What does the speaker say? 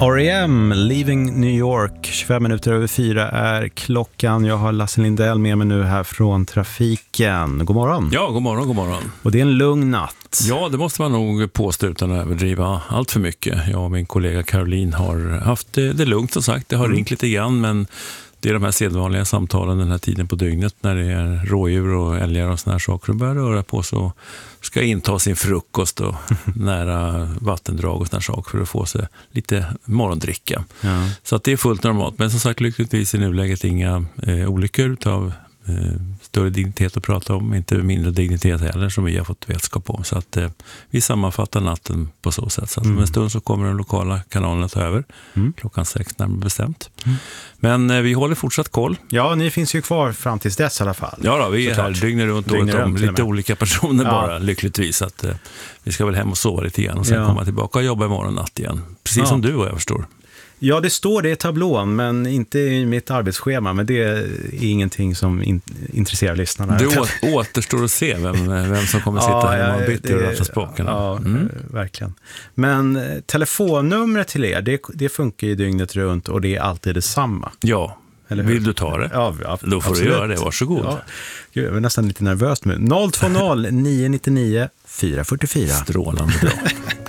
R.E.M. Leaving New York, 25 minuter över 4 är klockan. Jag har Lasse Lindell med mig nu här från trafiken. God morgon. Ja, god morgon, god morgon. Och det är en lugn natt. Ja, det måste man nog påstå utan att överdriva allt för mycket. Jag och min kollega Caroline har haft det lugnt som sagt. Det har ringt lite grann, men det är de här sedvanliga samtalen den här tiden på dygnet när det är rådjur och älgar och såna här saker och börjar röra på, så ska inta sin frukost och nära vattendrag och såna här saker för att få sig lite morgondricka. Ja. Så att det är fullt normalt. Men som sagt, lyckligtvis i nuläget inga olyckor utav större dignitet att prata om, inte mindre dignitet heller som vi har fått vetskap om. Så att vi sammanfattar natten på så sätt. Så att om en stund så kommer de lokala kanalerna ta över. Klockan 6 närmare bestämt. Men vi håller fortsatt koll. Ja, ni finns ju kvar fram tills dess i alla fall. Ja då, vi är här dygnet runt året om. Lite olika personer bara, lyckligtvis. Så att vi ska väl hem och sova lite igen och sen komma tillbaka och jobba imorgon natt igen. Precis som du och jag förstår. Ja, det står det i tablån, men inte i mitt arbetsschema. Men det är ingenting som intresserar lyssnarna. Det återstår att se vem som kommer sitta hemma och byta och ratta spakarna. Ja, verkligen. Men telefonnumret till er, det funkar ju dygnet runt och det är alltid detsamma. Ja, vill du ta det? Ja, då får du göra det, varsågod. Ja. Jag är nästan lite nervös nu. 020 999 444. Strålande bra.